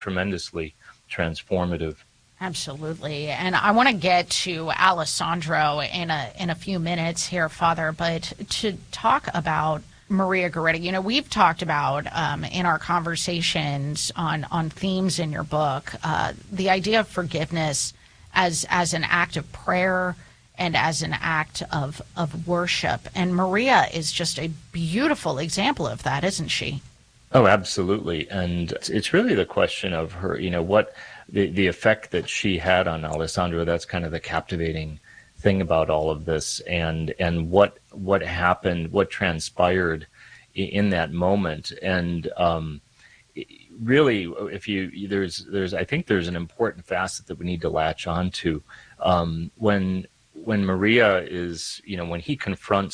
tremendously transformative. Absolutely. And I want to get to Alessandro in a few minutes here, Father, but to talk about Maria Goretti, we've talked about in our conversations on themes in your book, the idea of forgiveness as an act of prayer and as an act of worship. And Maria is just a beautiful example of that, isn't she? Oh, absolutely. And it's really the question of her, what the effect that she had on Alessandro. That's kind of the captivating thing about all of this, and what happened, what transpired in that moment. And really, if there's I think there's an important facet that we need to latch on to. When Maria is, when he confronts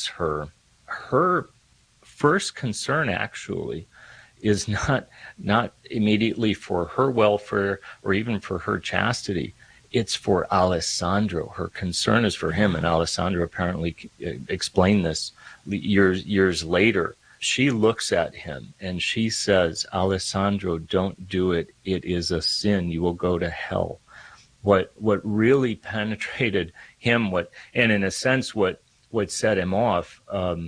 her first concern actually is not immediately for her welfare or even for her chastity. It's for Alessandro. Her concern is for him, and Alessandro apparently explained this years later. She looks at him and she says, "Alessandro, don't do it. It is a sin. You will go to hell." What really penetrated him, and in a sense what set him off,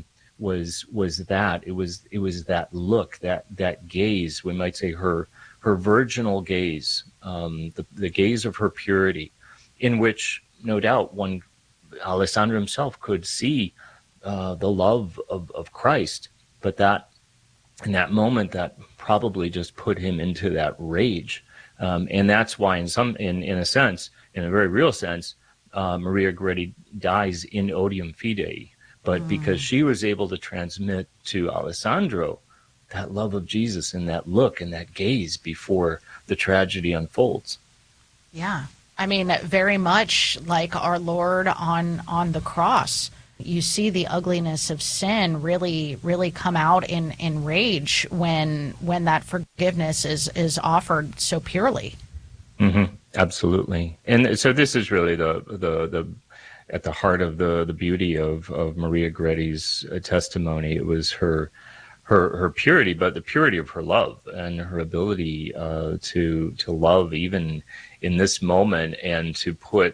was that it was that look, that gaze, we might say her virginal gaze, the gaze of her purity, in which no doubt Alessandro himself could see the love of Christ, but that in that moment that probably just put him into that rage, and that's why in a sense, in a very real sense, Maria Goretti dies in odium fidei. But because she was able to transmit to Alessandro that love of Jesus and that look and that gaze before the tragedy unfolds. Yeah. I mean, very much like our Lord on the cross. You see the ugliness of sin really, really come out in rage when that forgiveness is offered so purely. Mm-hmm. Absolutely. And so this is really the at the heart of the beauty of Maria Goretti's testimony. It was her purity, but the purity of her love and her ability to love even in this moment, and to put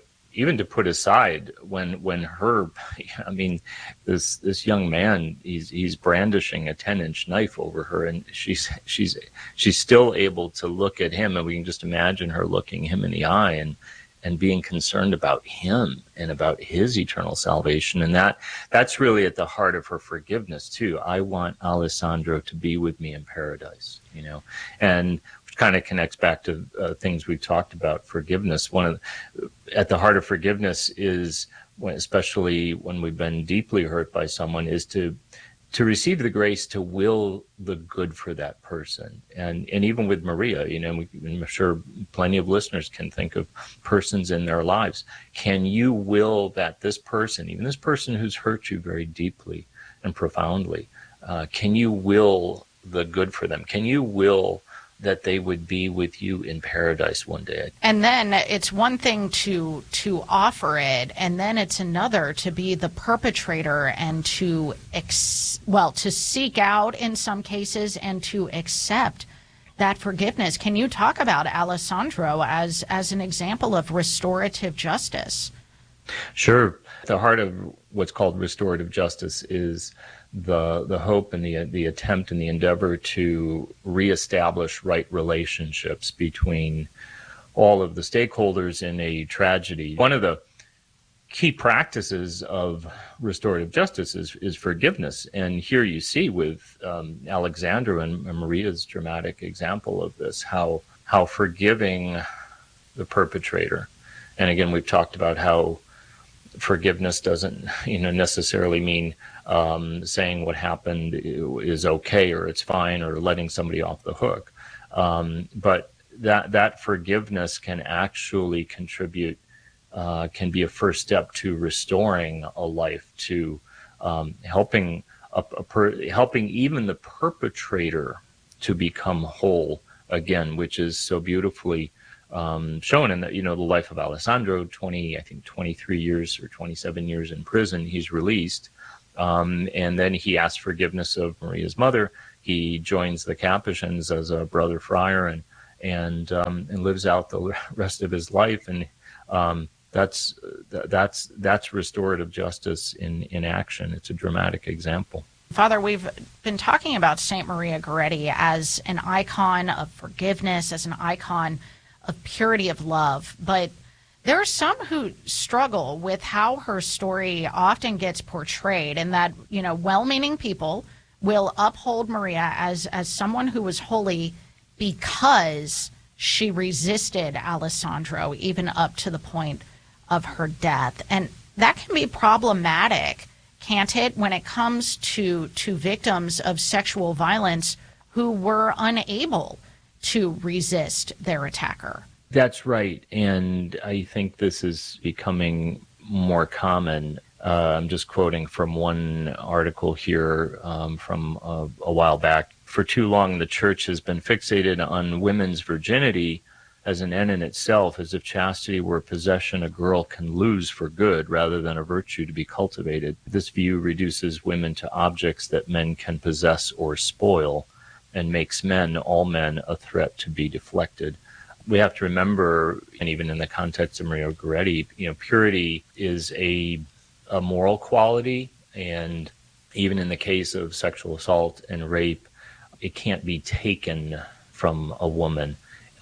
aside when her, I mean, this young man, he's brandishing a 10-inch knife over her, and she's still able to look at him, and we can just imagine her looking him in the eye and being concerned about him and about his eternal salvation. And that's really at the heart of her forgiveness too. I want Alessandro to be with me in paradise, and which kind of connects back to things we've talked about, forgiveness. At the heart of forgiveness is, especially when we've been deeply hurt by someone, is to receive the grace to will the good for that person. And even with Maria, I'm sure plenty of listeners can think of persons in their lives. Can you will that this person, even this person who's hurt you very deeply and profoundly, can you will the good for them? Can you will that they would be with you in paradise one day? And then it's one thing to offer it, and then it's another to be the perpetrator and to seek out in some cases and to accept that forgiveness. Can you talk about Alessandro as an example of restorative justice? Sure. The heart of what's called restorative justice is the hope and the attempt and the endeavor to reestablish right relationships between all of the stakeholders in a tragedy. One of the key practices of restorative justice is forgiveness. And here you see with Alexandra and Maria's dramatic example of this, how forgiving the perpetrator. And again, we've talked about how forgiveness doesn't necessarily mean saying what happened is okay or it's fine or letting somebody off the hook. But that forgiveness can actually contribute, can be a first step to restoring a life, to helping helping even the perpetrator to become whole again, which is so beautifully shown in the life of Alessandro. 23 years or 27 years in prison. He's released, and then he asks forgiveness of Maria's mother. He joins the Capuchins as a brother friar, and lives out the rest of his life. And that's restorative justice in action. It's a dramatic example. Father, we've been talking about St. Maria Goretti as an icon of forgiveness, as an icon of purity of love, but there are some who struggle with how her story often gets portrayed, and that, well-meaning people will uphold Maria as someone who was holy because she resisted Alessandro even up to the point of her death. And that can be problematic, can't it, when it comes to victims of sexual violence who were unable to resist their attacker? That's right. And I think this is becoming more common. I'm just quoting from one article here from a while back. For too long, the church has been fixated on women's virginity as an end in itself, as if chastity were a possession a girl can lose for good rather than a virtue to be cultivated. This view reduces women to objects that men can possess or spoil, and makes all men, a threat to be deflected. We have to remember, and even in the context of Maria Goretti, purity is a moral quality, and even in the case of sexual assault and rape, it can't be taken from a woman.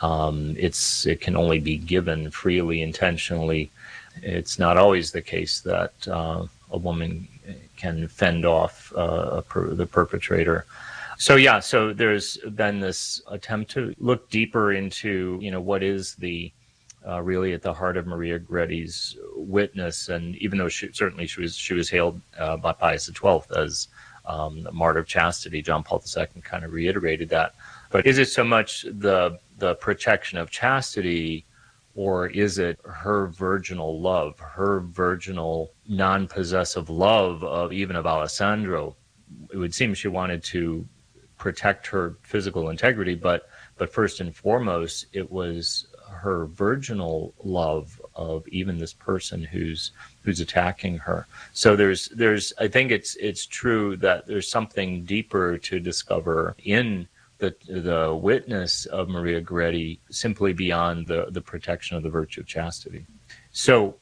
It can only be given freely, intentionally. It's not always the case that a woman can fend off the perpetrator. So there's been this attempt to look deeper into, what is the really at the heart of Maria Goretti's witness. And even though she was hailed by Pius XII as the martyr of chastity, John Paul II kind of reiterated that. But is it so much the protection of chastity, or is it her virginal love, her virginal non-possessive love of Alessandro? It would seem she wanted to protect her physical integrity, but first and foremost, it was her virginal love of even this person who's attacking her. So there's I think it's true that there's something deeper to discover in the witness of Maria Goretti, simply beyond the protection of the virtue of chastity. So,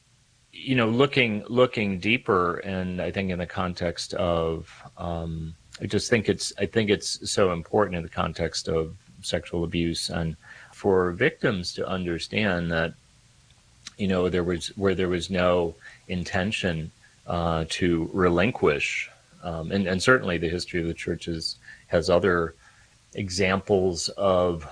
looking deeper, and I think in the context of I think it's so important in the context of sexual abuse, and for victims to understand that, there was no intention to relinquish, and certainly the history of the church has other examples of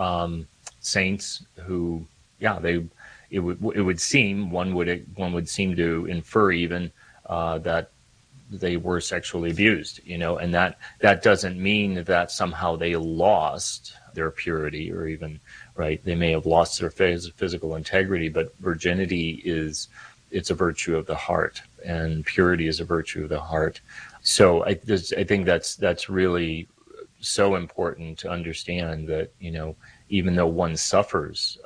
saints who, it would seem one would seem to infer even that they were sexually abused, and that doesn't mean that somehow they lost their purity, or even, right, they may have lost their physical integrity, but virginity it's a virtue of the heart, and purity is a virtue of the heart. So I think that's really so important to understand that, even though one suffers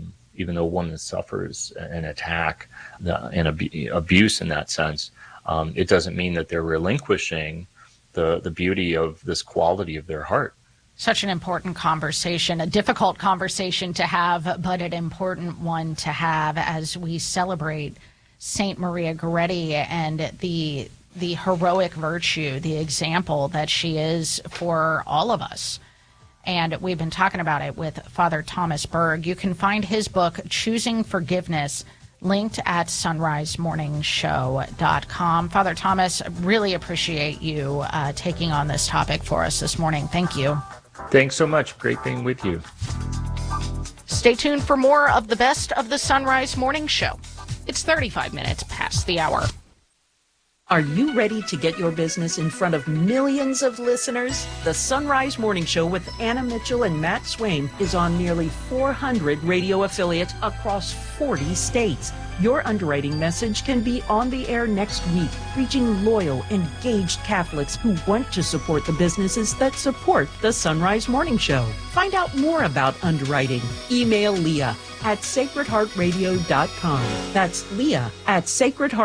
an attack and abuse in that sense, it doesn't mean that they're relinquishing the beauty of this quality of their heart. Such an important conversation, a difficult conversation to have, but an important one to have as we celebrate Saint Maria Goretti and the heroic virtue, the example that she is for all of us. And we've been talking about it with Father Thomas Berg. You can find his book, Choosing Forgiveness, linked at sunrisemorningshow.com. Father Thomas, really appreciate you taking on this topic for us this morning. Thank you. Thanks so much. Great being with you. Stay tuned for more of the best of the Sunrise Morning Show. It's 35 minutes past the hour. Are you ready to get your business in front of millions of listeners? The Sunrise Morning Show with Anna Mitchell and Matt Swain is on nearly 400 radio affiliates across 40 states. Your underwriting message can be on the air next week, reaching loyal, engaged Catholics who want to support the businesses that support the Sunrise Morning Show. Find out more about underwriting. Email Leah at sacredheartradio.com. That's Leah at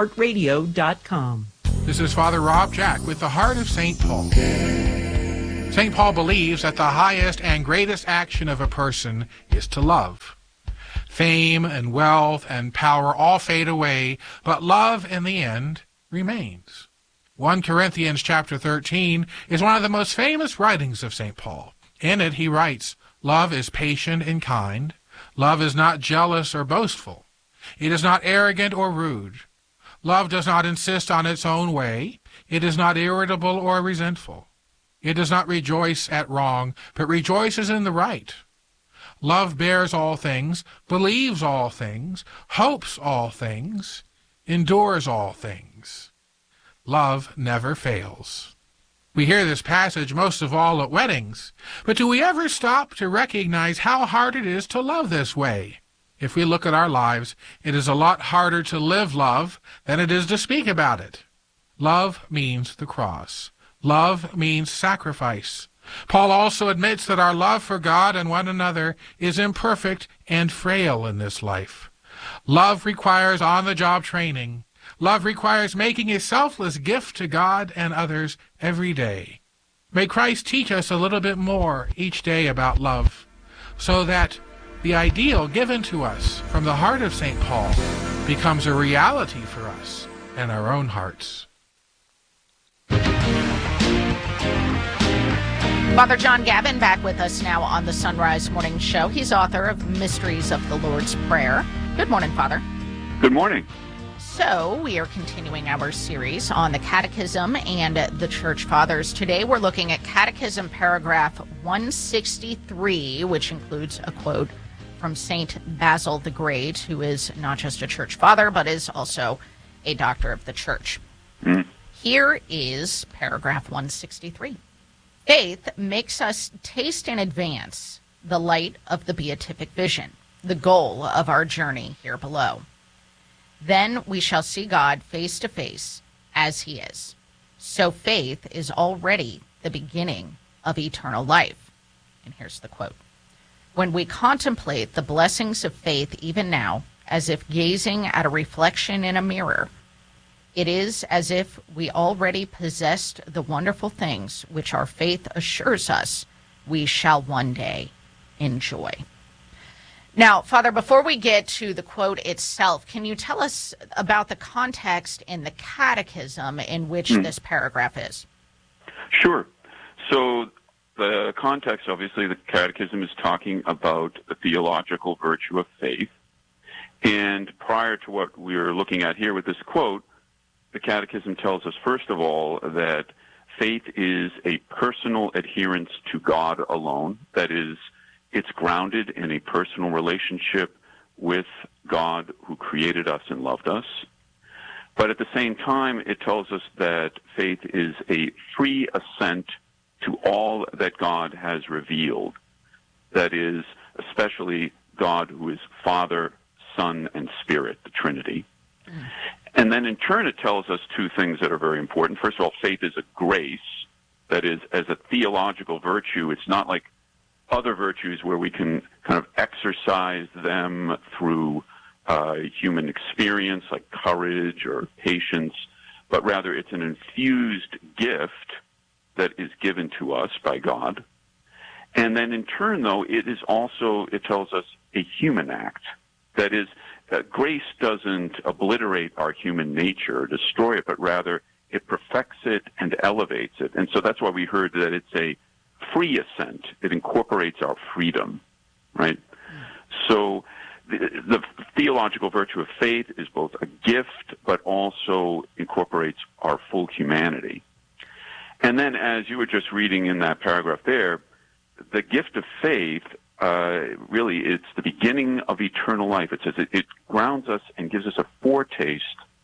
sacredheartradio.com. This is Father Rob Jack with the Heart of St. Paul. St. St. Paul believes that the highest and greatest action of a person is to love. Fame and wealth and power all fade away, but love in the end remains. 1 Corinthians chapter 13 is one of the most famous writings of St. Paul. In it he writes, "Love is patient and kind. Love is not jealous or boastful. It is not arrogant or rude. Love does not insist on its own way. It is not irritable or resentful. It does not rejoice at wrong, but rejoices in the right. Love bears all things, believes all things, hopes all things, endures all things. Love never fails." We hear this passage most of all at weddings, but do we ever stop to recognize how hard it is to love this way? If we look at our lives, it is a lot harder to live love than it is to speak about it. Love means the cross. Love means sacrifice. Paul also admits that our love for God and one another is imperfect and frail in this life. Love requires on-the-job training. Love requires making a selfless gift to God and others every day. May Christ teach us a little bit more each day about love, so that the ideal given to us from the heart of St. Paul becomes a reality for us in our own hearts. Father John Gavin back with us now on the Sunrise Morning Show. He's author of Mysteries of the Lord's Prayer. Good morning, Father. Good morning. So we are continuing our series on the Catechism and the Church Fathers. Today we're looking at Catechism paragraph 163, which includes a quote from St. Basil the Great, who is not just a church father, but is also a doctor of the church. Here is paragraph 163. Faith makes us taste in advance the light of the beatific vision, the goal of our journey here below. Then we shall see God face to face as he is. So faith is already the beginning of eternal life. And here's the quote. When we contemplate the blessings of faith even now, as if gazing at a reflection in a mirror, it is as if we already possessed the wonderful things which our faith assures us we shall one day enjoy. Now, Father, before we get to the quote itself, can you tell us about the context in the Catechism in which this paragraph is? Sure. So the context, obviously, the Catechism is talking about the theological virtue of faith. And prior to what we're looking at here with this quote, the Catechism tells us, first of all, that faith is a personal adherence to God alone. That is, it's grounded in a personal relationship with God who created us and loved us. But at the same time, it tells us that faith is a free assent to all that God has revealed. That is, especially God who is Father, Son, and Spirit, the Trinity. And then in turn, it tells us two things that are very important. First of all, faith is a grace. That is, as a theological virtue, it's not like other virtues where we can kind of exercise them through human experience, like courage or patience, but rather it's an infused gift that is given to us by God. And then in turn, though, it is also, it tells us, a human act. That is, grace doesn't obliterate our human nature or destroy it, but rather it perfects it and elevates it. And so that's why we heard that it's a free assent. It incorporates our freedom, right? So the theological virtue of faith is both a gift, but also incorporates our full humanity. And then, as you were just reading in that paragraph there, the gift of faith, really, it's the beginning of eternal life. It says it grounds us and gives us a foretaste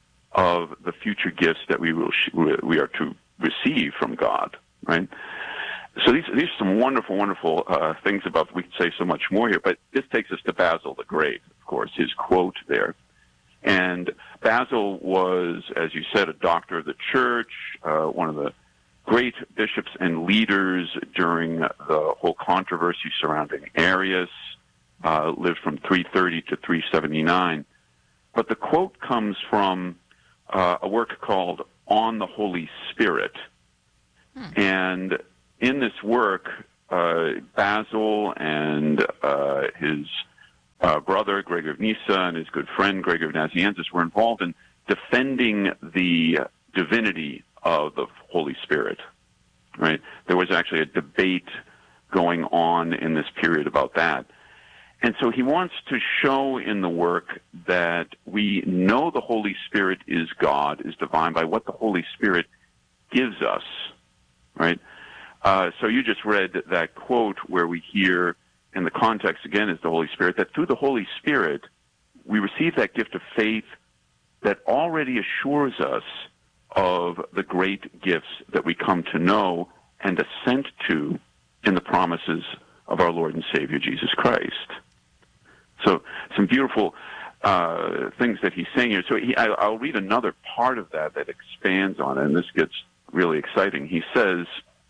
of the future gifts that we are to receive from God, right? So these are some wonderful, wonderful things about, we could say so much more here, but this takes us to Basil the Great, of course, his quote there. And Basil was, as you said, a doctor of the church, one of the great bishops and leaders during the whole controversy surrounding Arius, lived from 330 to 379. But the quote comes from a work called On the Holy Spirit. And in this work, Basil and his brother, Gregor of Nyssa, and his good friend, Gregor of Nazianzus, were involved in defending the divinity of the Holy Spirit, right? There was actually a debate going on in this period about that. And so he wants to show in the work that we know the Holy Spirit is God, is divine, by what the Holy Spirit gives us, right? So you just read that quote where we hear, and the context again is the Holy Spirit, that through the Holy Spirit we receive that gift of faith that already assures us of the great gifts that we come to know and assent to in the promises of our Lord and Savior Jesus Christ. So some beautiful things that he's saying here. So I'll read another part of that expands on it, and this gets really exciting. He says,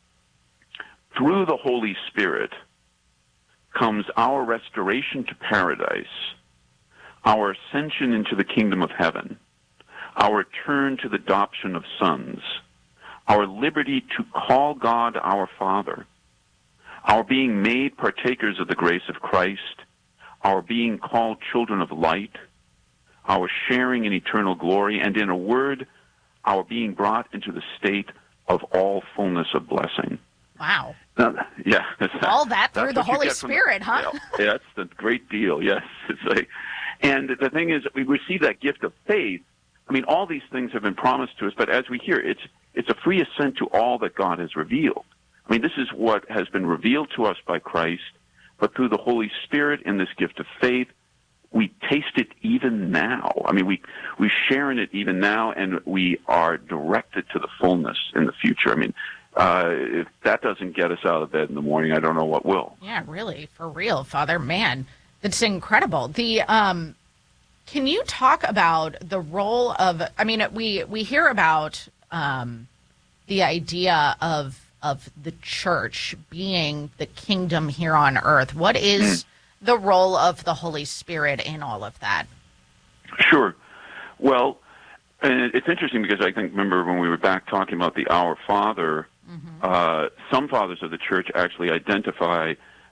through the Holy Spirit comes our restoration to paradise, our ascension into the kingdom of heaven, our return to the adoption of sons, our liberty to call God our Father, our being made partakers of the grace of Christ, our being called children of light, our sharing in eternal glory, and in a word, our being brought into the state of all fullness of blessing. Wow. Yeah. All that through the Holy Spirit, huh? Yeah, that's the great deal, yes. It's like, and the thing is, we receive that gift of faith. I mean, all these things have been promised to us, but as we hear, it's a free assent to all that God has revealed. I mean, this is what has been revealed to us by Christ, but through the Holy Spirit in this gift of faith, we taste it even now. I mean, we share in it even now, and we are directed to the fullness in the future. I mean, if that doesn't get us out of bed in the morning, I don't know what will. Yeah, really, for real, Father. Man, that's incredible. Can you talk about the role of? I mean, we hear about the idea of the church being the kingdom here on earth. What is the role of the Holy Spirit in all of that? Sure. Well, and it's interesting because I think, remember when we were back talking about the Our Father, some fathers of the church actually identify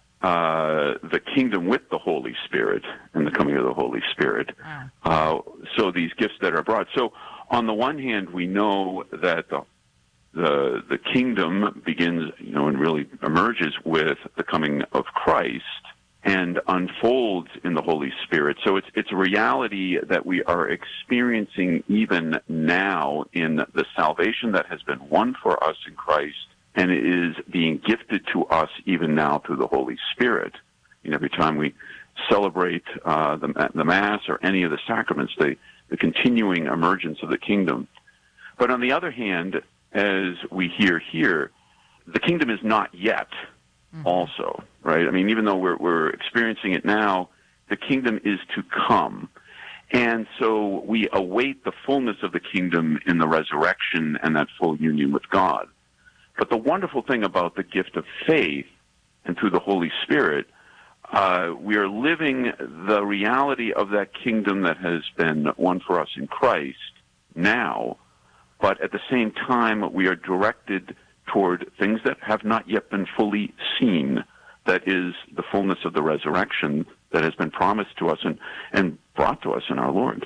the kingdom with the Holy Spirit and the coming of the Holy Spirit. Wow. So these gifts that are brought. So on the one hand, we know that the kingdom begins, and really emerges with the coming of Christ and unfolds in the Holy Spirit. So it's a reality that we are experiencing even now in the salvation that has been won for us in Christ and is being gifted to us even now through the Holy Spirit. Every time we celebrate the Mass or any of the sacraments, the continuing emergence of the kingdom. But on the other hand, as we hear here, the kingdom is not yet also, right? I mean, even though we're experiencing it now, the kingdom is to come. And so we await the fullness of the kingdom in the resurrection and that full union with God. But the wonderful thing about the gift of faith and through the Holy Spirit, we are living the reality of that kingdom that has been won for us in Christ now, but at the same time we are directed toward things that have not yet been fully seen. That is the fullness of the resurrection that has been promised to us and brought to us in our Lord.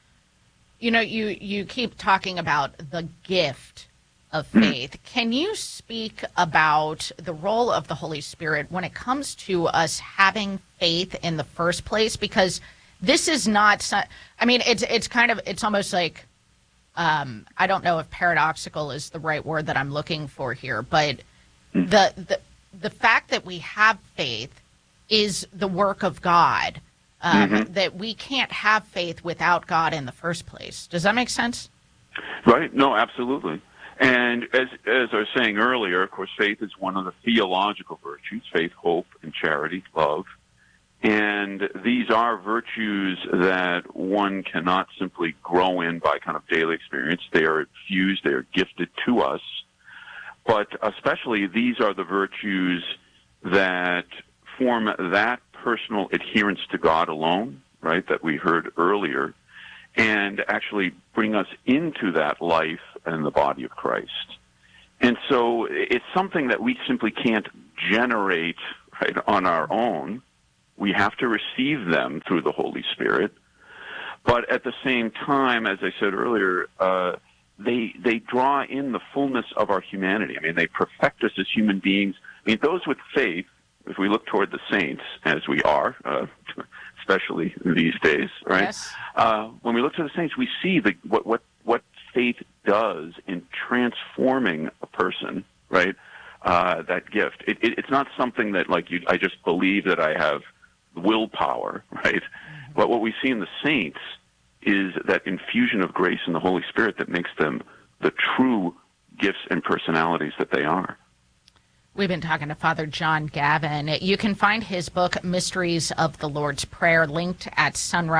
You keep talking about the gift of faith. Can you speak about the role of the Holy Spirit when it comes to us having faith in the first place? Because this is not, I mean, it's almost like, I don't know if paradoxical is the right word that I'm looking for here, but the fact that we have faith is the work of God, that we can't have faith without God in the first place. Does that make sense? Right. No, absolutely. And as I was saying earlier, of course, faith is one of the theological virtues, faith, hope, and charity, love. And these are virtues that one cannot simply grow in by kind of daily experience. They are infused, they are gifted to us. But especially these are the virtues that form that personal adherence to God alone, right, that we heard earlier, and actually bring us into that life and the body of Christ. And so it's something that we simply can't generate, right, on our own. We have to receive them through the Holy Spirit. But at the same time, as I said earlier, they draw in the fullness of our humanity. I mean, they perfect us as human beings. I mean, those with faith, if we look toward the saints, as we are, especially these days, right? Yes. When we look to the saints, we see what faith does in transforming a person, right? That gift. It's not something that I just believe that I have willpower, right? But what we see in the saints is that infusion of grace in the Holy Spirit that makes them the true gifts and personalities that they are. We've been talking to Father John Gavin. You can find his book, Mysteries of the Lord's Prayer, linked at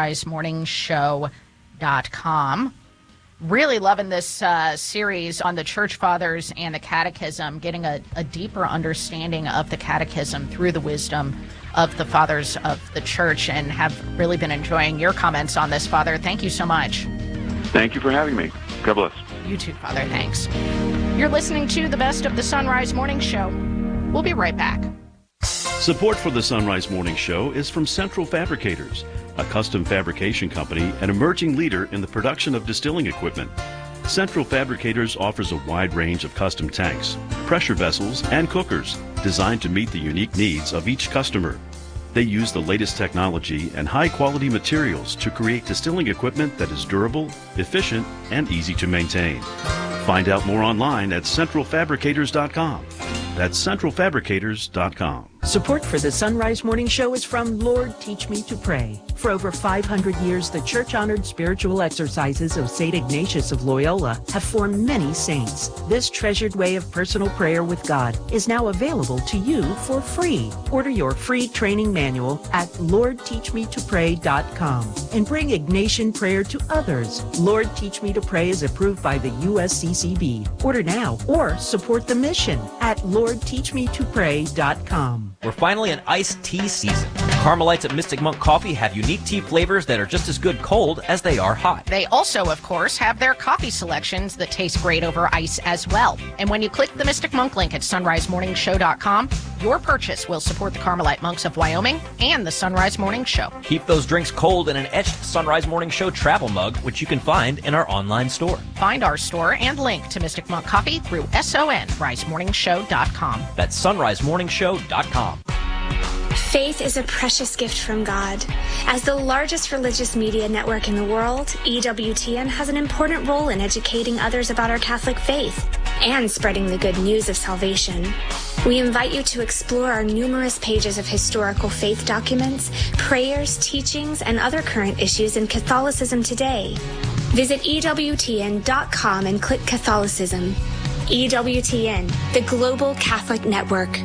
sunrisemorningshow.com. Really loving this series on the Church Fathers and the Catechism, getting a deeper understanding of the Catechism through the wisdom of the Fathers of the Church, and have really been enjoying your comments on this, Father. Thank you so much. Thank you for having me. God bless. You too, Father. Thanks. You're listening to the Best of the Sunrise Morning Show. We'll be right back. Support for the Sunrise Morning Show is from Central Fabricators, a custom fabrication company and emerging leader in the production of distilling equipment. Central Fabricators offers a wide range of custom tanks, pressure vessels, and cookers designed to meet the unique needs of each customer. They use the latest technology and high-quality materials to create distilling equipment that is durable, efficient, and easy to maintain. Find out more online at centralfabricators.com. That's centralfabricators.com. Support for the Sunrise Morning Show is from Lord Teach Me to Pray. For over 500 years, the church-honored spiritual exercises of St. Ignatius of Loyola have formed many saints. This treasured way of personal prayer with God is now available to you for free. Order your free training manual at LordTeachMeToPray.com and bring Ignatian prayer to others. Lord Teach Me to Pray is approved by the USCCB. Order now or support the mission at LordTeachMeToPray.com. We're finally in iced tea season. Carmelites at Mystic Monk Coffee have unique tea flavors that are just as good cold as they are hot. They also, of course, have their coffee selections that taste great over ice as well. And when you click the Mystic Monk link at sunrisemorningshow.com, your purchase will support the Carmelite Monks of Wyoming and the Sunrise Morning Show. Keep those drinks cold in an etched Sunrise Morning Show travel mug, which you can find in our online store. Find our store and link to Mystic Monk Coffee through sunrisemorningshow.com. That's sunrisemorningshow.com. Faith is a precious gift from God. As the largest religious media network in the world, EWTN has an important role in educating others about our Catholic faith and spreading the good news of salvation. We invite you to explore our numerous pages of historical faith documents, prayers, teachings, and other current issues in Catholicism today. Visit EWTN.com and click Catholicism. EWTN, the Global Catholic Network.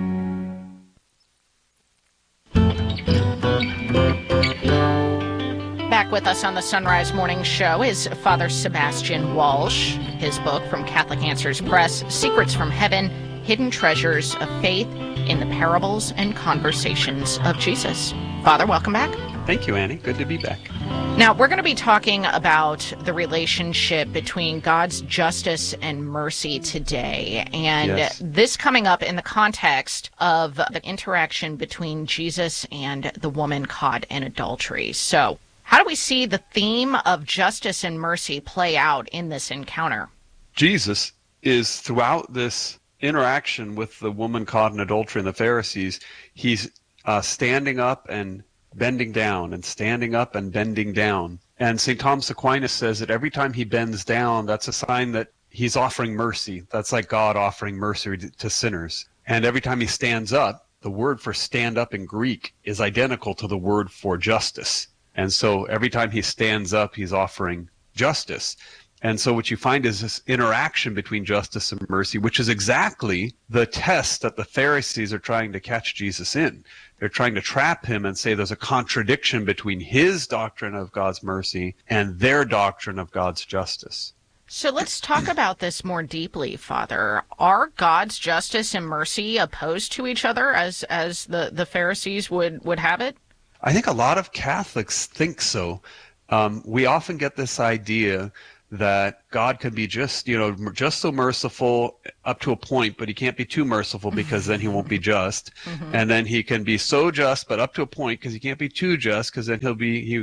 Back with us on the Sunrise Morning Show is Father Sebastian Walsh. His book from Catholic Answers Press, Secrets from Heaven, Hidden Treasures of Faith in the Parables and Conversations of Jesus. Father, welcome back. Thank you, Annie. Good to be back. Now, we're going to be talking about the relationship between God's justice and mercy today. And this coming up in the context of the interaction between Jesus and the woman caught in adultery. So, how do we see the theme of justice and mercy play out in this encounter? Jesus is, throughout this interaction with the woman caught in adultery and the Pharisees, he's standing up and bending down and standing up and bending down. And St. Thomas Aquinas says that every time he bends down, that's a sign that he's offering mercy. That's like God offering mercy to sinners. And every time he stands up, the word for stand up in Greek is identical to the word for justice. And so every time he stands up, he's offering justice. And so what you find is this interaction between justice and mercy, which is exactly the test that the Pharisees are trying to catch Jesus in. They're trying to trap him and say there's a contradiction between his doctrine of God's mercy and their doctrine of God's justice. So let's talk about this more deeply, Father. Are God's justice and mercy opposed to each other as the Pharisees would have it? I think a lot of Catholics think so. We often get this idea that God can be just so merciful up to a point, but he can't be too merciful because then he won't be just. And then he can be so just, but up to a point because he can't be too just because then he'll be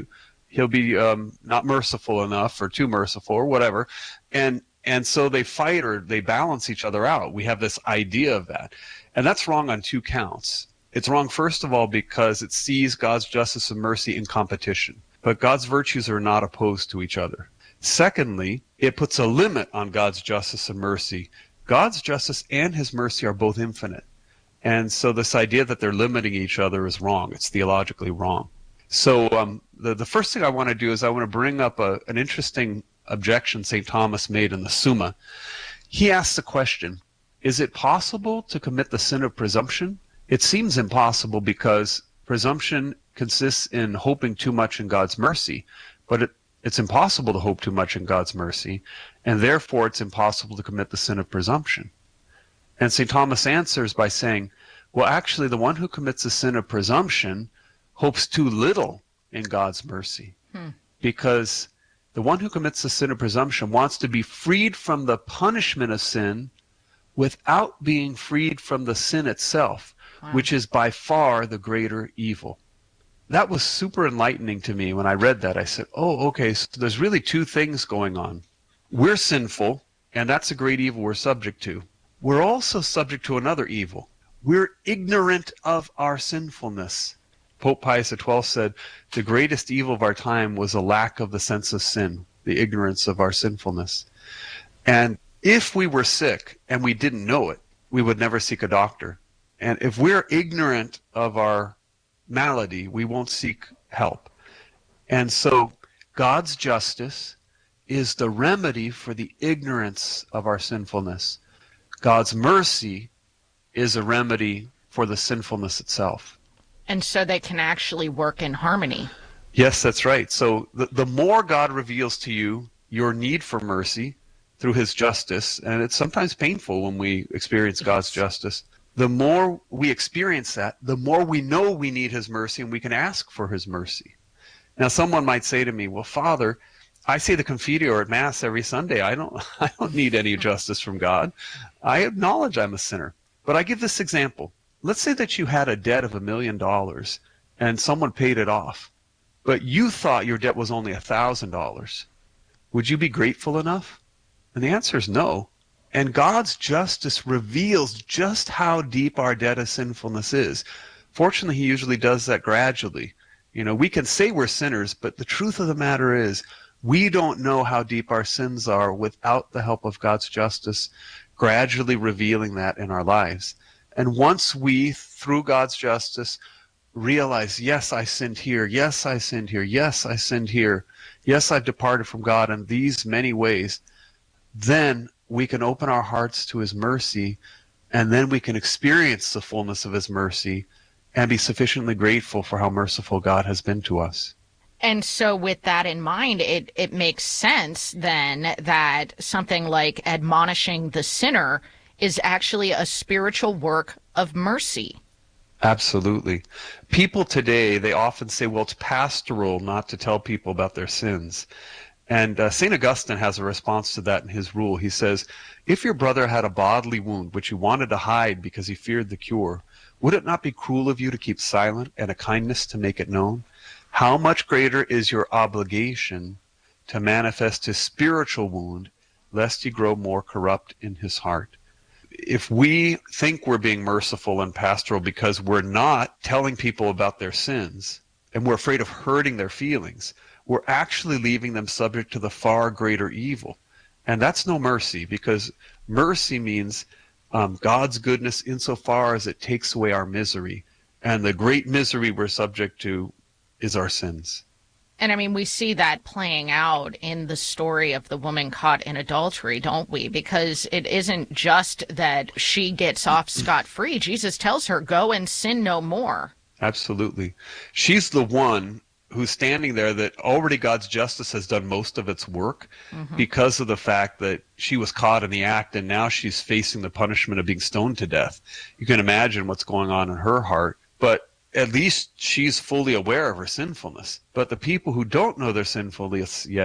not merciful enough or too merciful or whatever. And so they fight or they balance each other out. We have this idea of that. And that's wrong on two counts. It's wrong, first of all, because it sees God's justice and mercy in competition. But God's virtues are not opposed to each other. Secondly, it puts a limit on God's justice and mercy. God's justice and his mercy are both infinite. And so this idea that they're limiting each other is wrong. It's theologically wrong. So the first thing I want to do is I want to bring up an interesting objection St. Thomas made in the Summa. He asks the question, is it possible to commit the sin of presumption? It seems impossible because presumption consists in hoping too much in God's mercy, but it's impossible to hope too much in God's mercy, and therefore it's impossible to commit the sin of presumption. And St. Thomas answers by saying, well, actually, the one who commits the sin of presumption hopes too little in God's mercy, because the one who commits the sin of presumption wants to be freed from the punishment of sin without being freed from the sin itself, which is by far the greater evil. That was super enlightening to me when I read that. I said, oh, okay, so there's really two things going on. We're sinful, and that's a great evil we're subject to. We're also subject to another evil. We're ignorant of our sinfulness. Pope Pius XII said, the greatest evil of our time was a lack of the sense of sin, the ignorance of our sinfulness. And if we were sick and we didn't know it, we would never seek a doctor. And if we're ignorant of our malady, we won't seek help. And so God's justice is the remedy for the ignorance of our sinfulness. God's mercy is a remedy for the sinfulness itself. And so they can actually work in harmony. Yes, that's right. So the more God reveals to you your need for mercy through his justice, and it's sometimes painful when we experience God's justice, the more we experience that, the more we know we need his mercy and we can ask for his mercy. Now, someone might say to me, well, Father, I say the Confiteor at Mass every Sunday. I don't need any justice from God. I acknowledge I'm a sinner. But I give this example. Let's say that you had a debt of $1 million and someone paid it off, but you thought your debt was only $1,000. Would you be grateful enough? And the answer is no. And God's justice reveals just how deep our debt of sinfulness is. Fortunately, he usually does that gradually. We can say we're sinners, but the truth of the matter is we don't know how deep our sins are without the help of God's justice gradually revealing that in our lives. And once we, through God's justice, realize, yes, I sinned here, yes, I sinned here, yes, I sinned here, yes, I've departed from God in these many ways, then we can open our hearts to his mercy, and then we can experience the fullness of his mercy and be sufficiently grateful for how merciful God has been to us. And so with that in mind, it makes sense then that something like admonishing the sinner is actually a spiritual work of mercy. Absolutely. People today, they often say, well, it's pastoral not to tell people about their sins. And St. Augustine has a response to that in his rule. He says, if your brother had a bodily wound which he wanted to hide because he feared the cure, would it not be cruel of you to keep silent and a kindness to make it known? How much greater is your obligation to manifest his spiritual wound, lest he grow more corrupt in his heart? If we think we're being merciful and pastoral because we're not telling people about their sins, and we're afraid of hurting their feelings, we're actually leaving them subject to the far greater evil. And that's no mercy, because mercy means God's goodness insofar as it takes away our misery. And the great misery we're subject to is our sins. And I mean, we see that playing out in the story of the woman caught in adultery, don't we? Because it isn't just that she gets off scot-free. Jesus tells her, go and sin no more. Absolutely. She's the one who's standing there that already God's justice has done most of its work because of the fact that she was caught in the act, and now she's facing the punishment of being stoned to death. You can imagine what's going on in her heart. But at least she's fully aware of her sinfulness. But the people who don't know their sinfulness yet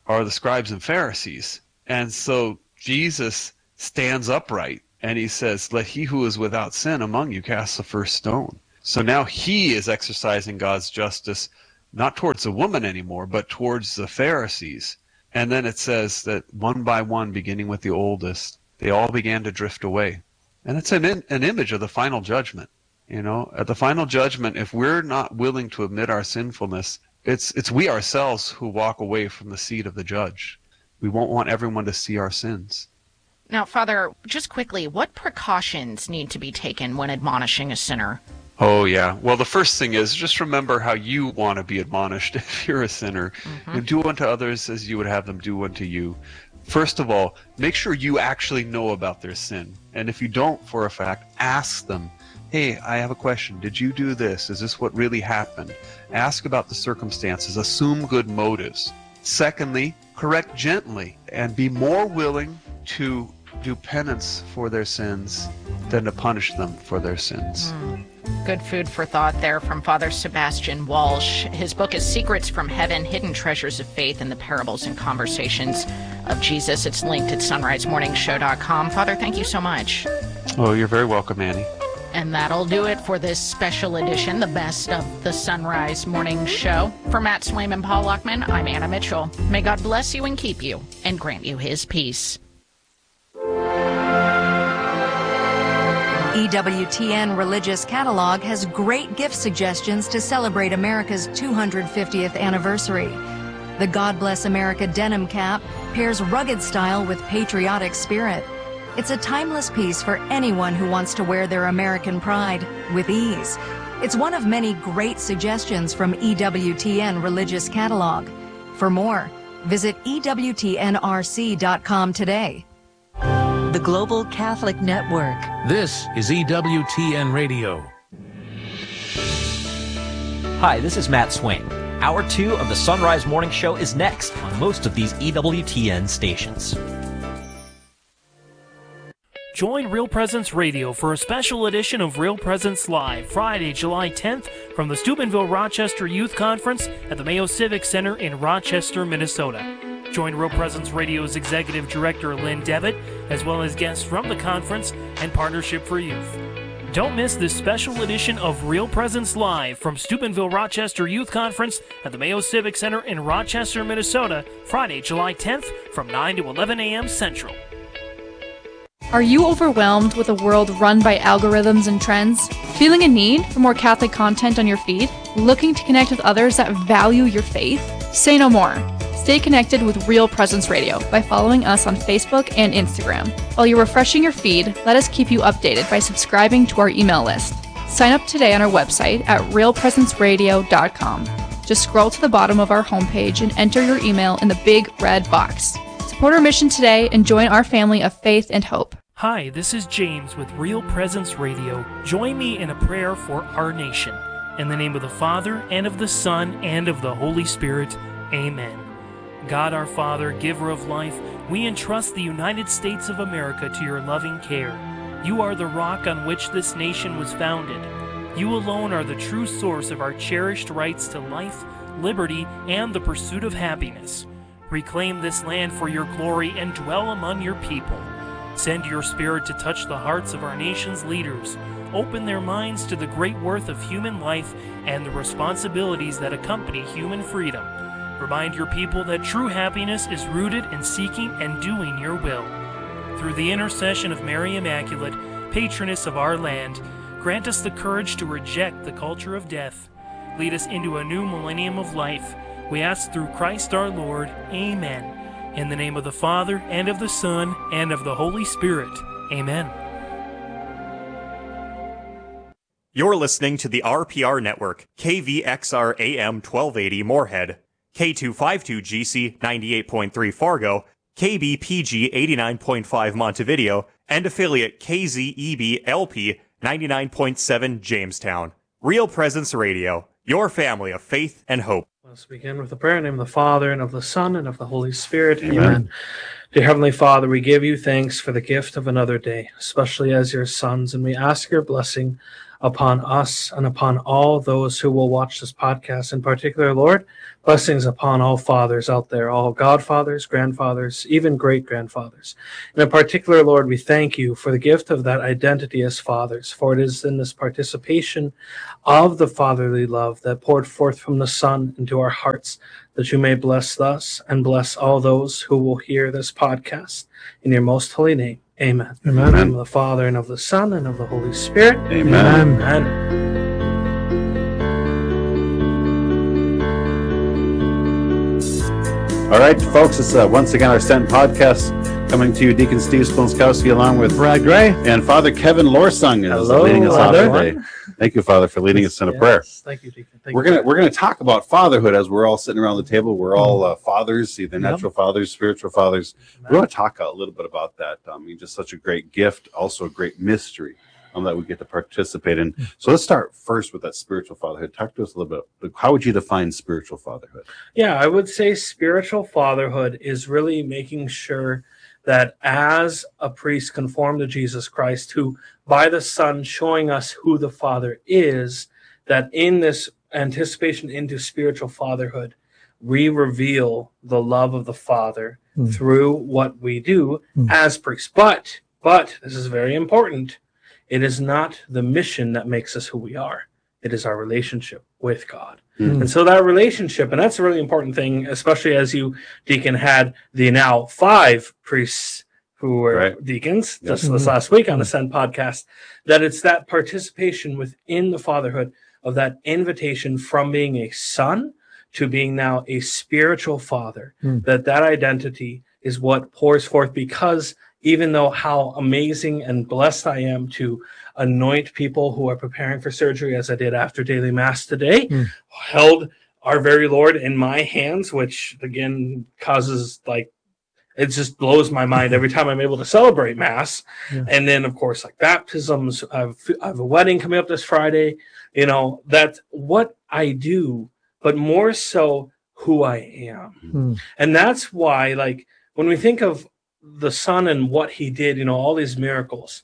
are the scribes and Pharisees. And so Jesus stands upright and he says, let he who is without sin among you cast the first stone. So now he is exercising God's justice, not towards the woman anymore, but towards the Pharisees. And then it says that one by one, beginning with the oldest, they all began to drift away. And it's an image of the final judgment. You know, at the final judgment, if we're not willing to admit our sinfulness, it's we ourselves who walk away from the seat of the judge. We won't want everyone to see our sins. Now, Father, just quickly, what precautions need to be taken when admonishing a sinner? Oh, yeah. Well, the first thing is just remember how you want to be admonished if you're a sinner. And do unto others as you would have them do unto you. First of all, make sure you actually know about their sin. And if you don't for a fact, ask them, hey, I have a question. Did you do this? Is this what really happened? Ask about the circumstances. Assume good motives. Secondly, correct gently and be more willing to do penance for their sins than to punish them for their sins. Good food for thought there from Father Sebastian Walsh. His book is Secrets from Heaven, Hidden Treasures of Faith in the Parables and Conversations of Jesus. It's linked at sunrisemorningshow.com. Father, thank you so much. Oh, you're very welcome, Annie. And that'll do it for this special edition, the best of the Sunrise Morning Show. For Matt Swaim and Paul Luckman, I'm Anna Mitchell. May God bless you and keep you and grant you his peace. EWTN Religious Catalog has great gift suggestions to celebrate America's 250th anniversary. The God Bless America denim cap pairs rugged style with patriotic spirit. It's a timeless piece for anyone who wants to wear their American pride with ease. It's one of many great suggestions from EWTN Religious Catalog. For more, visit EWTNRC.com today. The Global Catholic Network. This is EWTN Radio. Hi, this is Matt Swaim. Hour 2 of the Sunrise Morning Show is next on most of these EWTN stations. Join Real Presence Radio for a special edition of Real Presence Live, Friday, July 10th, from the Steubenville Rochester Youth Conference at the Mayo Civic Center in Rochester, Minnesota. Join Real Presence Radio's Executive Director Lynn Devitt, as well as guests from the conference and Partnership for Youth. Don't miss this special edition of Real Presence Live from Steubenville Rochester Youth Conference at the Mayo Civic Center in Rochester, Minnesota, Friday, July 10th from 9 to 11 a.m. Central. Are you overwhelmed with a world run by algorithms and trends? Feeling a need for more Catholic content on your feed? Looking to connect with others that value your faith? Say no more. Stay connected with Real Presence Radio by following us on Facebook and Instagram. While you're refreshing your feed, let us keep you updated by subscribing to our email list. Sign up today on our website at realpresenceradio.com. Just scroll to the bottom of our homepage and enter your email in the big red box. Support our mission today and join our family of faith and hope. Hi, this is James with Real Presence Radio. Join me in a prayer for our nation. In the name of the Father, and of the Son, and of the Holy Spirit. Amen. God our Father, giver of life, we entrust the United States of America to your loving care. You are the rock on which this nation was founded. You alone are the true source of our cherished rights to life, liberty, and the pursuit of happiness. Reclaim this land for your glory and dwell among your people. Send your Spirit to touch the hearts of our nation's leaders. Open their minds to the great worth of human life and the responsibilities that accompany human freedom. Remind your people that true happiness is rooted in seeking and doing your will. Through the intercession of Mary Immaculate, patroness of our land, grant us the courage to reject the culture of death. Lead us into a new millennium of life. We ask through Christ our Lord. Amen. In the name of the Father, and of the Son, and of the Holy Spirit. Amen. You're listening to the RPR Network, KVXR AM 1280 Moorhead, K252GC 98.3 Fargo, KBPG 89.5 Montevideo, and affiliate KZEB LP 99.7 Jamestown. Real Presence Radio, your family of faith and hope. Let's begin with the prayer in the name of the Father, and of the Son, and of the Holy Spirit. Amen. Dear Heavenly Father, we give you thanks for the gift of another day, especially as your sons, and we ask your blessing upon us and upon all those who will watch this podcast. In particular, Lord, blessings upon all fathers out there, all godfathers, grandfathers, even great-grandfathers. And in particular, Lord, we thank you for the gift of that identity as fathers, for it is in this participation of the fatherly love that poured forth from the Son into our hearts, that you may bless us and bless all those who will hear this podcast. In your most holy name, amen. Amen. In the name of the Father, and of the Son, and of the Holy Spirit. Amen. Amen. All right, folks, it's once again our Sent podcast coming to you, Deacon Steve Splonskowski, along with Brad Gray and Father Kevin Lorsung is leading us off today. Thank you, Father, for leading us in a prayer. Thank you, Deacon. We're gonna talk about fatherhood as we're all sitting around the table. We're all fathers, either natural fathers, spiritual fathers. We want to talk a little bit about that. Just such a great gift, also a great mystery that we get to participate in. So let's start first with that spiritual fatherhood. Talk to us a little bit. How would you define spiritual fatherhood? Yeah, I would say spiritual fatherhood is really making sure that as a priest conformed to Jesus Christ, who by the Son showing us who the Father is, that in this anticipation into spiritual fatherhood, we reveal the love of the Father through what we do as priests. But this is very important. It is not the mission that makes us who we are. It is our relationship with God. And so that relationship, and that's a really important thing, especially as you, Deacon, had the now 5 priests who were deacons just this last week on the Send podcast, that it's that participation within the fatherhood of that invitation from being a son to being now a spiritual father, that identity is what pours forth, because even though how amazing and blessed I am to anoint people who are preparing for surgery, as I did after daily mass today, held our very Lord in my hands, which again causes it just blows my mind every time I'm able to celebrate mass. And then of course, like baptisms, I have a wedding coming up this Friday, that's what I do, but more so who I am. And that's why, when we think of the Son and what he did, all these miracles,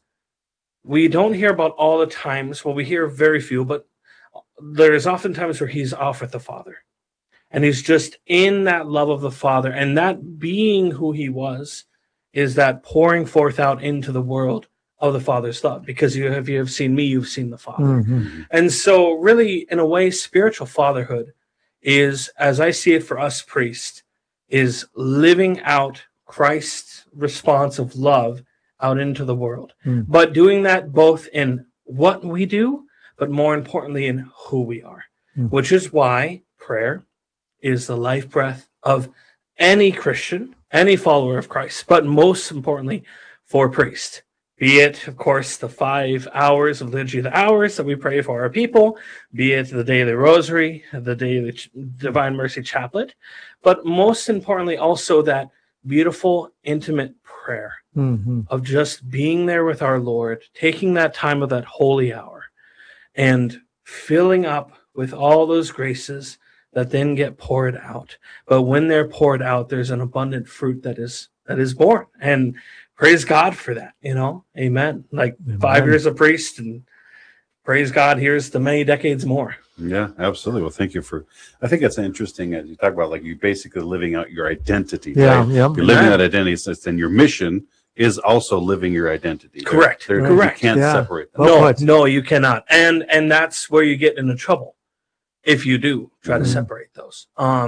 we don't hear about all the times. Well, we hear very few, but there's often times where he's off with the Father, and he's just in that love of the Father, and that being who he was is that pouring forth out into the world of the Father's love, because you have seen me, you've seen the Father. And so really, in a way, spiritual fatherhood is, as I see it for us priests, is living out Christ's response of love out into the world, but doing that both in what we do, but more importantly in who we are, which is why prayer is the life breath of any Christian, any follower of Christ, but most importantly for priests. Be it, of course, the 5 hours of Liturgy of the Hours that we pray for our people, be it the daily rosary, the daily Divine Mercy Chaplet, but most importantly also that beautiful, intimate prayer of just being there with our Lord, taking that time of that holy hour and filling up with all those graces that then get poured out. But when they're poured out, there's an abundant fruit that is born. And praise God for that, Amen. Amen. 5 years a priest, and praise God, here's the many decades more. Yeah, absolutely. Well, thank you I think it's interesting as you talk about, you basically living out your identity. Yeah, right? yeah. You're living that identity, and your mission is also living your identity. Correct. Correct. You can't separate them. No, you cannot. And that's where you get into trouble if you do try to separate those.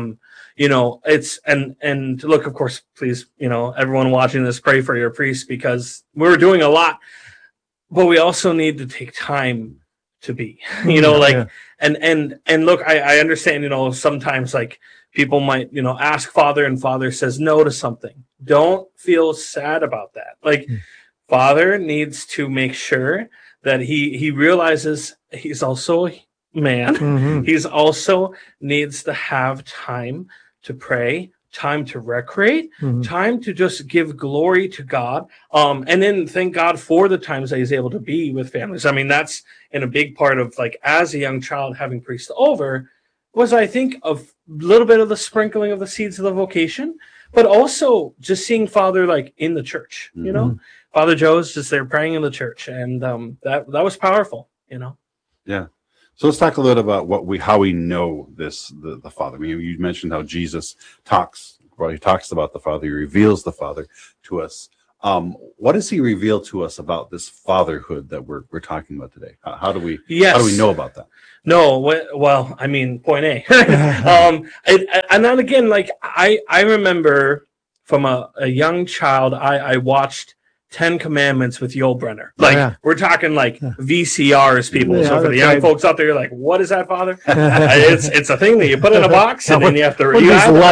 It's and look, of course, please, everyone watching this, pray for your priests, because we're doing a lot, but we also need to take time to be, and look, I understand, sometimes people might, ask Father, and Father says no to something. Don't feel sad about that. Father needs to make sure that he realizes he's also man. He's also needs to have time to pray, time to recreate, time to just give glory to God. And then thank God for the times that he's able to be with families. I mean, that's in a big part of as a young child having priests over was, I think, a little bit of the sprinkling of the seeds of the vocation, but also just seeing Father in the church, Father Joe's just there praying in the church. And that was powerful, Yeah. So let's talk a little about how we know the Father. I mean, you mentioned how Jesus talks about the Father. He reveals the Father to us. What does he reveal to us about this fatherhood that we're talking about today? How do we know about that? No, well, I mean, point A. And then again, like I remember from a young child, I watched 10 Commandments with Yul Brynner. Like we're talking like VCRs, people. Yeah, so for the young folks out there, you're like, what is that, Father? It's a thing that you put in a box and then you have to rewind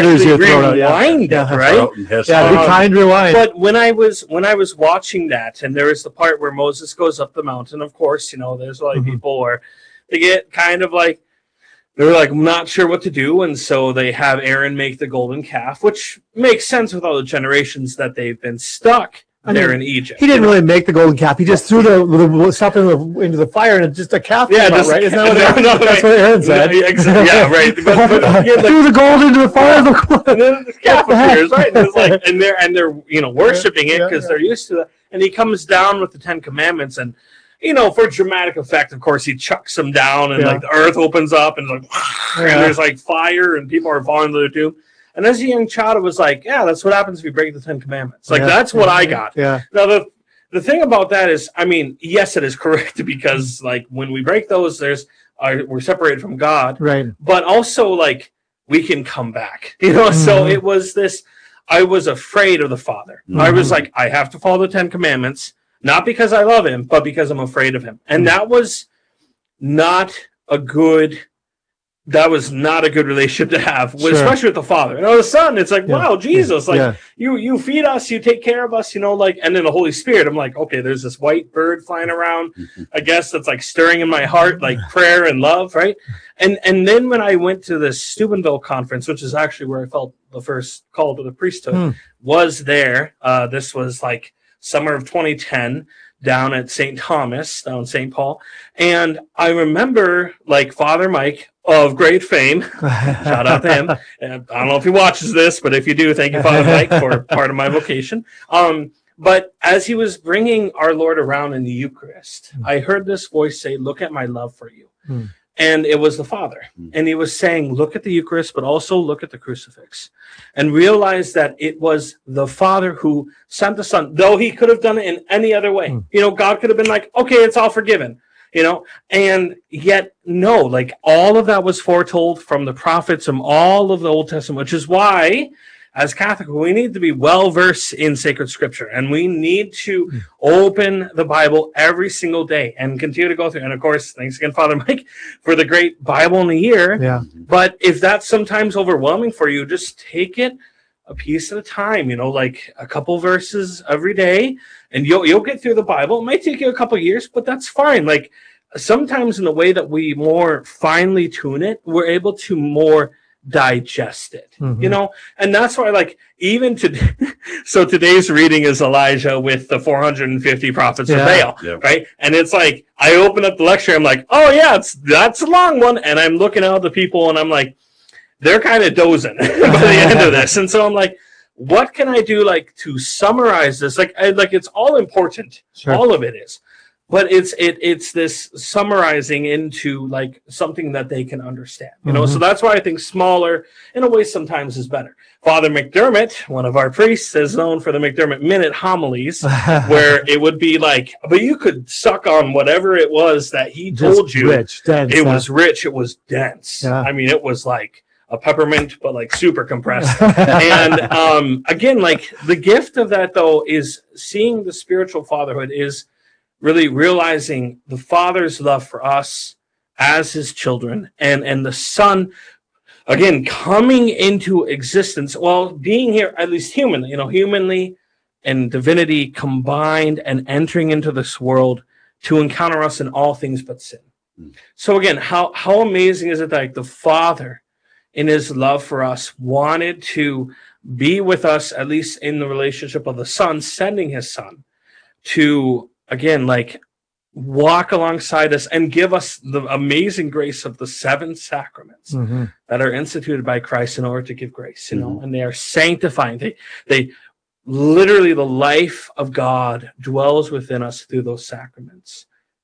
it, right? Yeah, kind rewind. But when I was watching that, and there is the part where Moses goes up the mountain, of course, there's a lot of people where they get kind of like, they're like not sure what to do, and so they have Aaron make the golden calf, which makes sense with all the generations that they've been stuck there in Egypt. He didn't really make the golden calf. He just threw the stuff into the fire, and just a calf came out, right? Isn't that what that's what Aaron said? Yeah, right. But threw the gold into the fire, and then the calf appears, right? And it's like, and they're worshiping it because they're used to that. And he comes down with the 10 Commandments, and for dramatic effect, of course, he chucks them down, and like the earth opens up, and and there's like fire, and people are falling to their doom. And as a young child, it was like, yeah, that's what happens if you break the 10 Commandments. Like, that's what I got. Yeah. Now, the thing about that is, I mean, yes, it is correct because, like, when we break those, we're separated from God. Right. But also, like, we can come back. So it was this, I was afraid of the Father. I was like, I have to follow the 10 Commandments, not because I love him, but because I'm afraid of him. And that was not a good relationship to have, especially with the Father. The Son, it's like, wow, Jesus, like you feed us, you take care of us, and then the Holy Spirit, I'm like, okay, there's this white bird flying around, I guess that's like stirring in my heart, like prayer and love, right? And then when I went to this Steubenville conference, which is actually where I felt the first call to the priesthood, was there. This was like summer of 2010. Down at St. Thomas, down St. Paul. And I remember, like, Father Mike of great fame, shout out to him. And I don't know if he watches this, but if you do, thank you, Father Mike, for part of my vocation. But as he was bringing our Lord around in the Eucharist, I heard this voice say, look at my love for you. And it was the Father. And he was saying, look at the Eucharist, but also look at the crucifix. And realize that it was the Father who sent the Son, though he could have done it in any other way. God could have been like, okay, it's all forgiven. And yet, no, like all of that was foretold from the prophets and all of the Old Testament, which is why, as Catholic, we need to be well-versed in sacred scripture, and we need to open the Bible every single day and continue to go through. And of course, thanks again, Father Mike, for the great Bible in a year. Yeah. But if that's sometimes overwhelming for you, just take it a piece at a time, like a couple verses every day, and you'll get through the Bible. It might take you a couple years, but that's fine. Like sometimes in the way that we more finely tune it, we're able to more digest it, and that's why, like, even today, so today's reading is Elijah with the 450 prophets of Baal, right? And it's like, I open up the lecture, I'm like, oh yeah, that's a long one, and I'm looking at the people, and I'm like, they're kind of dozing by the end of this, and so I'm like, what can I do, like, to summarize this? Like it's all important, all of it is. But it's this summarizing into like something that they can understand, So that's why I think smaller, in a way, sometimes is better. Father McDermott, one of our priests, is known for the McDermott Minute homilies, where it would be like, but you could suck on whatever it was that he told you. Rich, dense, it was rich. It was dense. Yeah. I mean, it was like a peppermint, but like super compressed. And again, like the gift of that though is seeing the spiritual fatherhood is really realizing the Father's love for us as his children and the Son, again, coming into existence, well, being here, at least human, humanly and divinity combined and entering into this world to encounter us in all things but sin. So again, how amazing is it that like, the Father in his love for us wanted to be with us, at least in the relationship of the Son, sending his Son to, again, like walk alongside us and give us the amazing grace of the 7 sacraments that are instituted by Christ in order to give grace, and they are sanctifying. They literally, the life of God dwells within us through those sacraments.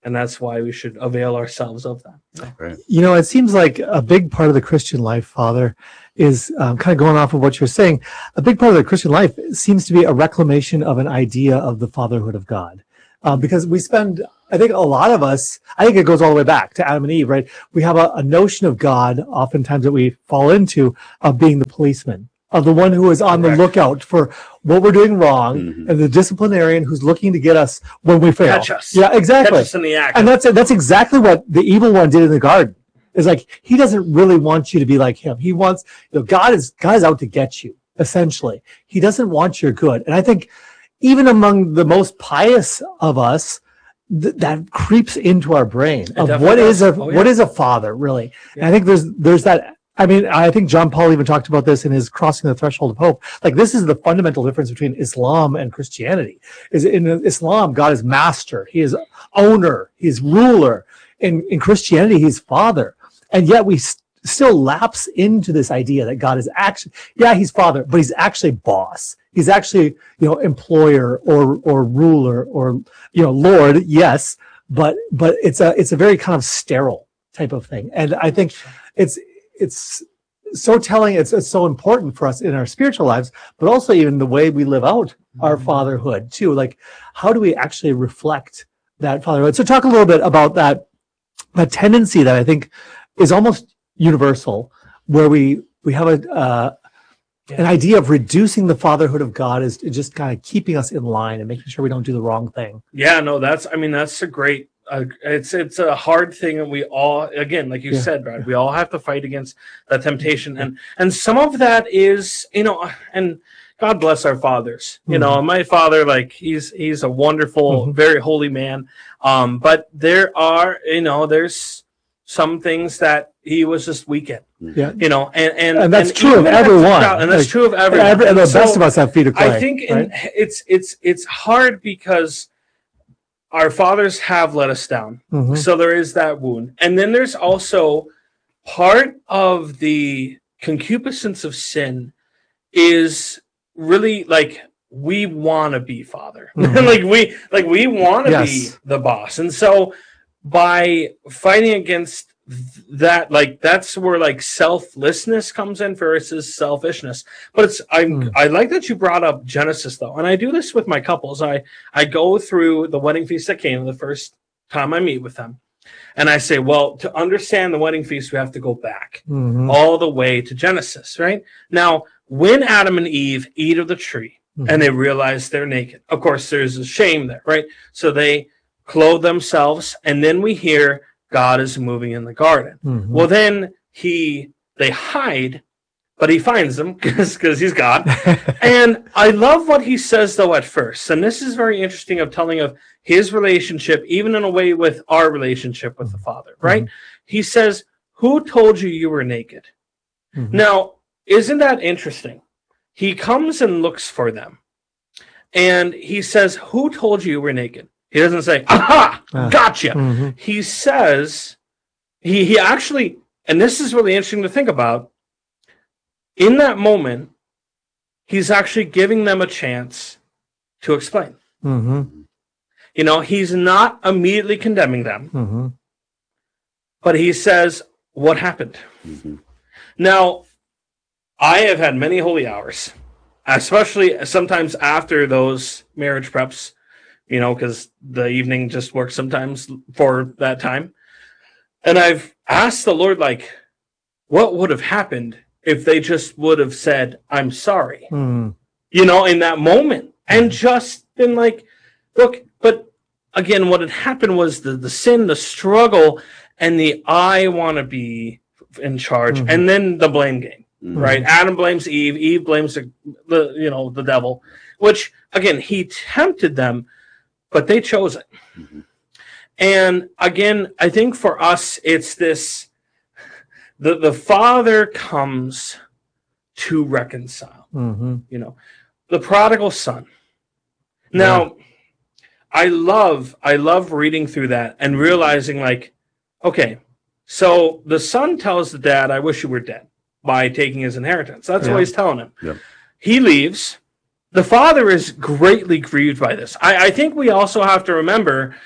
And that's why we should avail ourselves of that. Right. You know, it seems like a big part of the Christian life, Father, is kind of going off of what you're saying. A big part of the Christian life seems to be a reclamation of an idea of the fatherhood of God. Because we spend, I think a lot of us, I think it goes all the way back to Adam and Eve, right? We have a notion of God, oftentimes that we fall into, of being the policeman, of the one who is on the lookout for what we're doing wrong, and the disciplinarian who's looking to get us when we fail. Catch us. Yeah, exactly. Catch us in the act. And that's exactly what the evil one did in the garden. It's like, he doesn't really want you to be like him. He wants, God is out to get you, essentially. He doesn't want your good. And I think even among the most pious of us, that creeps into our brain of what is a father, really. Yeah. And I think there's that. I mean, I think John Paul even talked about this in his Crossing the Threshold of Hope. Like, this is the fundamental difference between Islam and Christianity. Is in Islam, God is master, he is owner, he's ruler. In Christianity, he's father. And yet we still lapse into this idea that God is actually, he's father, but he's actually boss. He's actually, employer or ruler or, Lord, yes, but it's a very kind of sterile type of thing. And I think it's so telling. It's so important for us in our spiritual lives, but also even the way we live out our fatherhood too. Like, how do we actually reflect that fatherhood? So talk a little bit about that tendency that I think is almost universal, where we have an idea of reducing the fatherhood of God is just kind of keeping us in line and making sure we don't do the wrong thing. Yeah, no, that's a great. It's a hard thing, and we all, again, like you said, Brad, we all have to fight against that temptation, and some of that is, and God bless our fathers. My father, like, he's a wonderful, very holy man, but there are, there's some things that he was just weak in. Yeah. And that's true of everyone. And that's true of everyone. And the best of us have feet of clay. I think it's hard because our fathers have let us down. So there is that wound. And then there's also part of the concupiscence of sin is really like, we want to be father. we want to be the boss. And so by fighting against that, like, that's where like selflessness comes in versus selfishness. But I like that you brought up Genesis, though, and I do this with my couples. I go through the wedding feast at Cana the first time I meet with them, and I say, well, to understand the wedding feast, we have to go back all the way to Genesis. Right now, when Adam and Eve eat of the tree and they realize they're naked, of course there's a shame there, right? So they clothe themselves, and then we hear God is moving in the garden. Well, then they hide, but he finds them because he's God. And I love what he says, though, at first. And this is very interesting, of telling of his relationship, even in a way with our relationship with the Father, right? He says, who told you were naked? Now, isn't that interesting? He comes and looks for them, and he says, who told you were naked? He doesn't say, aha, gotcha. He says, he actually, and this is really interesting to think about, in that moment, he's actually giving them a chance to explain. He's not immediately condemning them, but he says, what happened? Now, I have had many holy hours, especially sometimes after those marriage preps, because the evening just works sometimes for that time. And I've asked the Lord, like, what would have happened if they just would have said, I'm sorry, in that moment, and just been like, look, but again, what had happened was the sin, the struggle, and the I want to be in charge, and then the blame game, right? Adam blames Eve, Eve blames the devil, which, again, he tempted them, but they chose it. And again, I think for us, it's this, the Father comes to reconcile, the prodigal son. Now, I love reading through that and realizing, like, okay, so the son tells the dad, I wish you were dead, by taking his inheritance. That's what he's telling him. He leaves. The father is greatly grieved by this. I think we also have to remember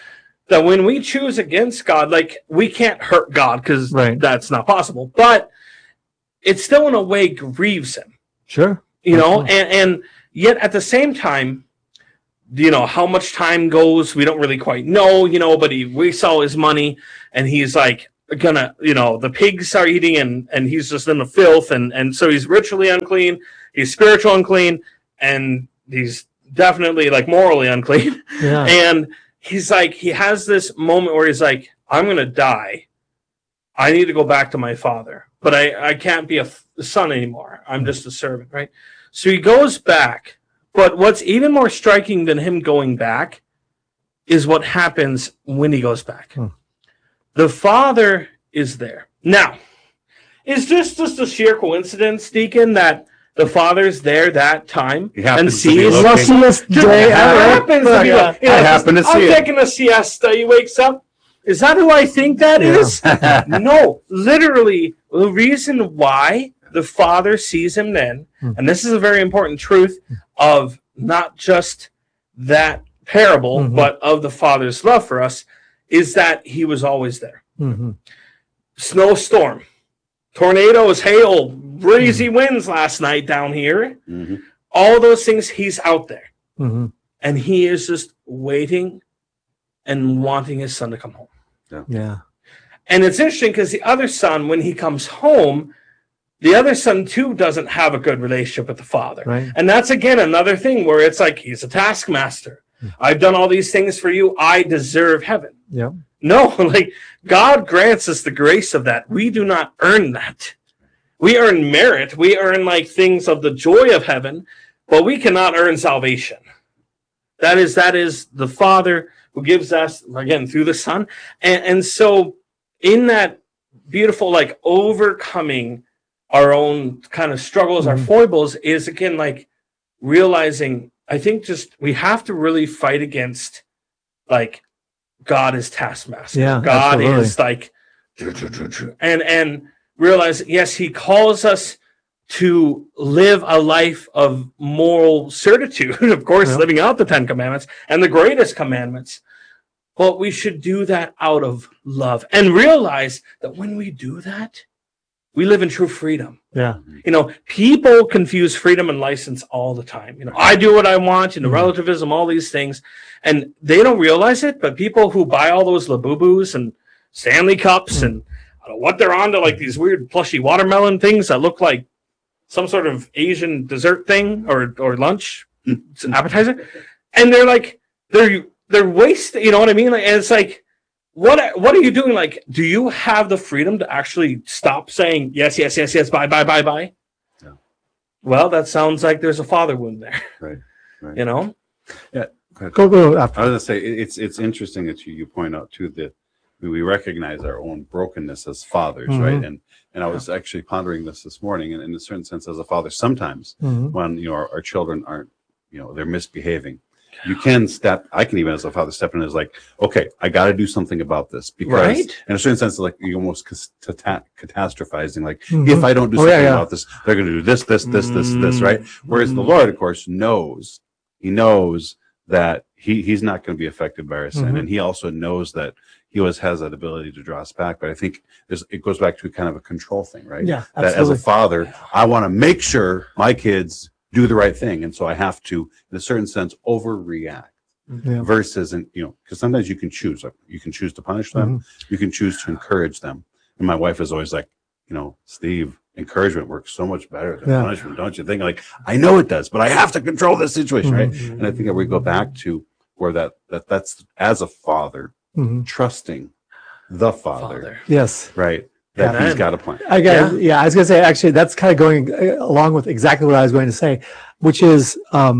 that when we choose against God, like, we can't hurt God because that's not possible, but it still in a way grieves him. Sure. You know, and yet at the same time, you know, how much time goes, we don't really quite know, you know, but he wastes all his money, and he's like gonna, you know, the pigs are eating, and he's just in the filth, and so he's ritually unclean, he's spiritual unclean, and he's definitely like morally unclean. Yeah. And he's like, he has this moment where he's like, I'm gonna die. I need to go back to my father, but I can't be a son anymore. I'm just a servant, right? So he goes back. But what's even more striking than him going back is what happens when he goes back. The father is there. Now, is this just a sheer coincidence, Deacon, that the father's there that time and sees the luckiest day ever? I happen to see I'm it. taking a siesta. He wakes up. Is that who I think that is? No, literally, the reason why the father sees him then, and this is a very important truth of not just that parable, but of the father's love for us, is that he was always there. Snowstorm, tornadoes, hail, breezy winds last night down here. All those things, he's out there. And he is just waiting and wanting his son to come home. Yeah. And it's interesting because the other son, when he comes home, the other son, too, doesn't have a good relationship with the father. Right. And that's, again, another thing where it's like, he's a taskmaster. I've done all these things for you. I deserve heaven. Yeah. No, like, God grants us the grace of that. We do not earn that. We earn merit. We earn, like, things of the joy of heaven, but we cannot earn salvation. That is the Father who gives us, again, through the Son. And so in that beautiful, like, overcoming our own kind of struggles, our foibles, is, again, like, realizing, I think just we have to really fight against, like, God is taskmaster. Yeah, God absolutely. is like, and realize, yes, he calls us to live a life of moral certitude, of course, living out the 10 commandments and the greatest commandments. But we should do that out of love and realize that when we do that, we live in true freedom. Yeah. You know, people confuse freedom and license all the time. You know, I do what I want, you know, relativism, all these things. And they don't realize it, but people who buy all those Labubus and Stanley Cups and I don't know what they're on to, like these weird plushy watermelon things that look like some sort of Asian dessert thing or lunch. It's an appetizer. And they're like, they're wasting, you know what I mean? Like, and it's like, what are you doing? Like, do you have the freedom to actually stop saying yes, yes, yes, yes, bye, bye, bye, bye? No. Well, that sounds like there's a father wound there. Right. You know? Yeah. Go after. I was going to say, it's interesting that you point out, too, that we recognize our own brokenness as fathers, right? And I was actually pondering this morning, and in a certain sense, as a father, sometimes when, you know, our children aren't, you know, they're misbehaving, you can I can even as a father step in and is like, okay, I got to do something about this, because in a certain sense, like, you're almost catastrophizing, like, if I don't do something about this, they're going to do this, right? Whereas the Lord, of course, knows, he knows that he's not going to be affected by our sin, and he also knows that he always has that ability to draw us back. But I think it goes back to kind of a control thing, right? Yeah, that as a father, I want to make sure my kids do the right thing, and so I have to, in a certain sense, overreact. Versus, and you know, because sometimes you can choose. Like, you can choose to punish them, you can choose to encourage them. And my wife is always like, you know, Steve, encouragement works so much better than punishment, don't you think? Like, I know it does, but I have to control this situation, right? And I think that we go back to where that's as a father, trusting the father. Yes. Right. That he's got a plan. I was going to say, actually, that's kind of going along with exactly what I was going to say, which is,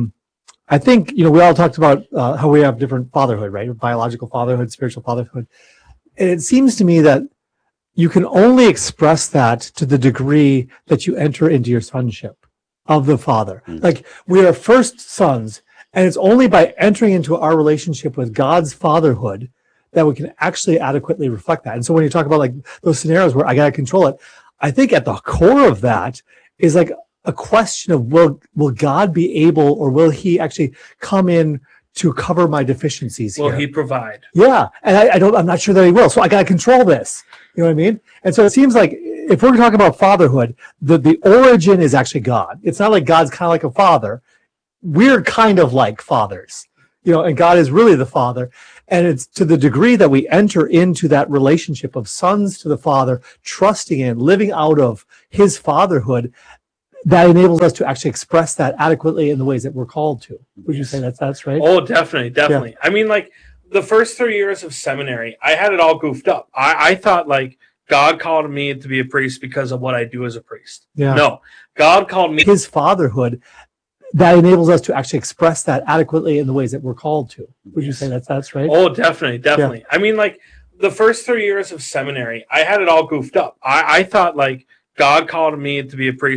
I think, you know, we all talked about how we have different fatherhood, right? Biological fatherhood, spiritual fatherhood. And it seems to me that you can only express that to the degree that you enter into your sonship of the Father. Like, we are first sons, and it's only by entering into our relationship with God's fatherhood that we can actually adequately reflect that. And so when you talk about, like, those scenarios where I got to control it, I think at the core of that is, like, a question of will God be able, or will he actually come in to cover my deficiencies Will here? he provide? Yeah, and I'm not sure that he will. So I got to control this. You know what I mean? And so it seems like if we're talking about fatherhood, the origin is actually God. It's not like God's kind of like a father. We're kind of like fathers, you know, and God is really the father. And it's to the degree that we enter into that relationship of sons to the Father, trusting in, living out of his fatherhood, that enables us to actually express that adequately in the ways that we're called to. Would you say that's right? Oh, definitely. Yeah. I mean, like, the first 3 years of seminary, I had it all goofed up. I thought, like, God called me to be a priest because of what I do as a priest. Yeah. No, God called me. His fatherhood, that enables us to actually express that adequately in the ways that we're called to. Would you say that's right? Oh, definitely. I mean, like, the first 3 years of seminary, I had it all goofed up. I thought, like, God called me to be a priest